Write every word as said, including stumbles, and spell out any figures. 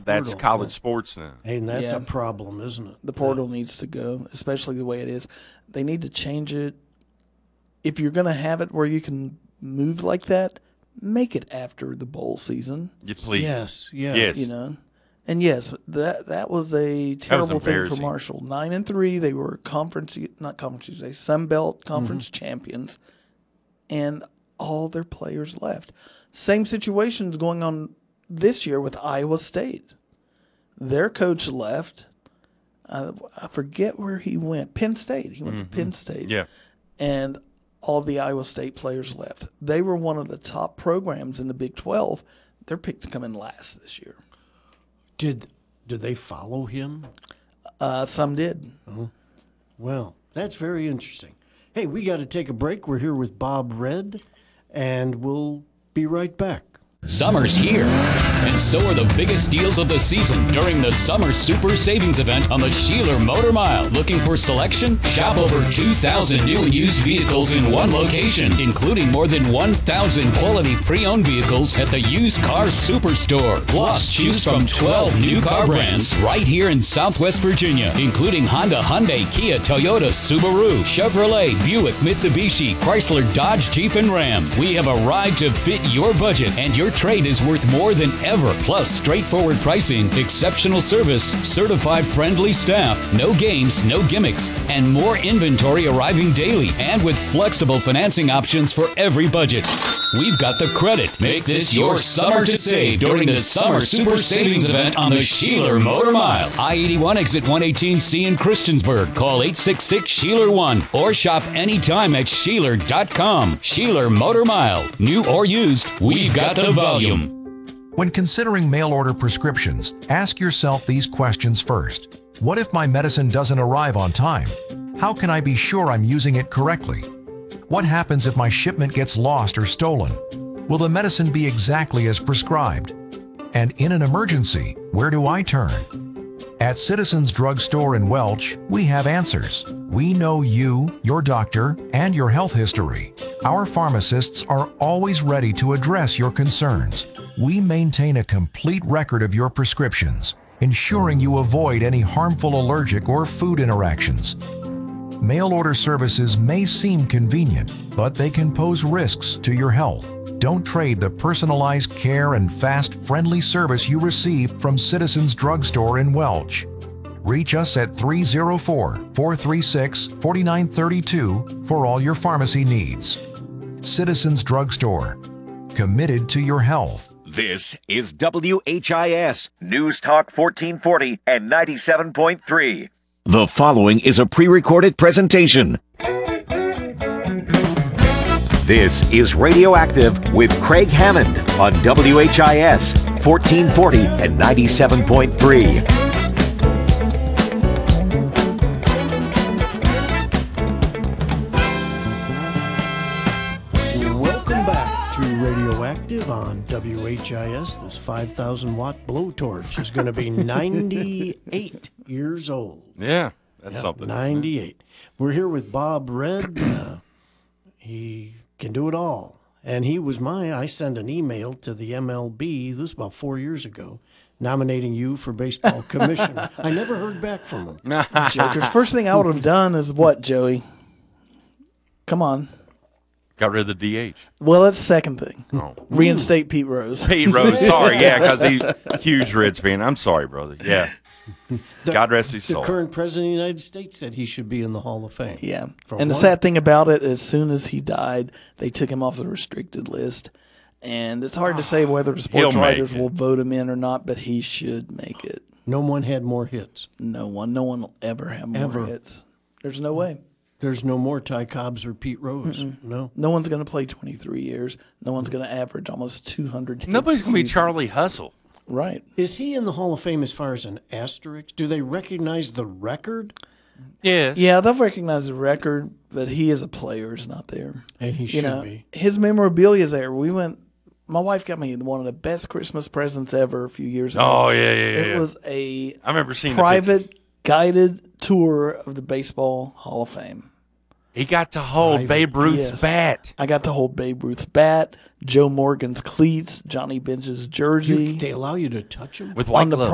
that's portal, college yeah. sports now. Hey, and that's Yeah. a problem, isn't it? The portal needs to go, especially the way it is. They need to change it. If you're going to have it where you can move like that, make it after the bowl season. You please. Yes, yes. Yes. You know, and yes, that that was a terrible thing for embarrassing. Marshall. Nine and three, they were conference, not conference, they Sun Belt Conference champions, and all their players left. Same situation's going on this year with Iowa State. Their coach left. Uh, I forget where he went. Penn State. He went to Penn State. Yeah. And all of the Iowa State players left. They were one of the top programs in the Big twelve. They're picked to come in last this year. Did did they follow him? Uh, some did. Well, that's very interesting. Hey, we got to take a break. We're here with Bob Red, and we'll be right back. Summer's here, and so are the biggest deals of the season during the Summer Super Savings Event on the Sheeler Motor Mile. Looking for selection? Shop over two thousand new and used vehicles in one location, including more than one thousand quality pre-owned vehicles at the Used Car Superstore. Plus, choose from twelve new car brands right here in Southwest Virginia, including Honda, Hyundai, Kia, Toyota, Subaru, Chevrolet, Buick, Mitsubishi, Chrysler, Dodge, Jeep, and Ram. We have a ride to fit your budget, and your trade is worth more than ever. Plus, straightforward pricing, exceptional service, certified friendly staff, no games, no gimmicks, and more inventory arriving daily, and with flexible financing options for every budget. We've got the credit. Make this your summer to save during the Summer Super Savings Event on the Sheeler Motor Mile. I eighty-one exit one eighteen C in Christiansburg. Call eight six six, Sheeler one or shop anytime at Sheeler dot com. Sheeler Motor Mile. New or used, we've got the volume. When considering mail-order prescriptions, ask yourself these questions first. What if my medicine doesn't arrive on time? How can I be sure I'm using it correctly? What happens if my shipment gets lost or stolen? Will the medicine be exactly as prescribed? And in an emergency, where do I turn? At Citizens Drug Store in Welch, we have answers. We know you, your doctor, and your health history. Our pharmacists are always ready to address your concerns. We maintain a complete record of your prescriptions, ensuring you avoid any harmful allergic or food interactions. Mail order services may seem convenient, but they can pose risks to your health. Don't trade the personalized care and fast, friendly service you receive from Citizens Drug Store in Welch. Reach us at three oh four, four three six, four nine three two for all your pharmacy needs. Citizens Drug Store, committed to your health. This is W H I S News Talk fourteen forty and ninety-seven point three. The following is a pre-recorded presentation. This is Radioactive with Craig Hammond on W H I S fourteen forty and ninety-seven point three. Welcome back to Radioactive on W H I S. This five thousand watt blowtorch is going to be ninety-eight years old. Yeah, that's Yeah, something. ninety-eight. We're here with Bob Red. Uh, he can do it all. And he was my, I sent an email to the M L B, this was about four years ago, nominating you for baseball commissioner. I never heard back from him. Jokers. First thing I would have done is what, Joey? Come on. Got rid of the D H. Well, that's the second thing. Oh. Reinstate Pete Rose. Pete Rose, sorry, yeah, because he's a huge Reds fan. I'm sorry, brother. Yeah. The- God rest his The soul. current president of the United States said he should be in the Hall of Fame. Yeah. For And the one. sad thing about it, as soon as he died, they took him off the restricted list. And it's hard to say whether the sports He'll make writers it. will vote him in or not, but he should make it. No one had more hits. No one. No one will ever have more Ever. hits. There's no way. There's no more Ty Cobbs or Pete Rose. No. No one's going to play twenty-three years. No one's going to average almost two hundred hits. Nobody's a going to be season. Charlie Hustle. Right. Is he in the Hall of Fame as far as an asterisk? Do they recognize the record? Yes. Yeah, they'll recognize the record, but he as a player is not there. And he You should know, be. his memorabilia is there. We went. My wife got me one of the best Christmas presents ever a few years ago. Oh, yeah, yeah, yeah. It yeah. was a I remember seeing the private guided tour of the Baseball Hall of Fame. He got to hold Private. Babe Ruth's Yes. bat. I got to hold Babe Ruth's bat, Joe Morgan's cleats, Johnny Bench's jersey. You, they allow you to touch him? With white on the gloves.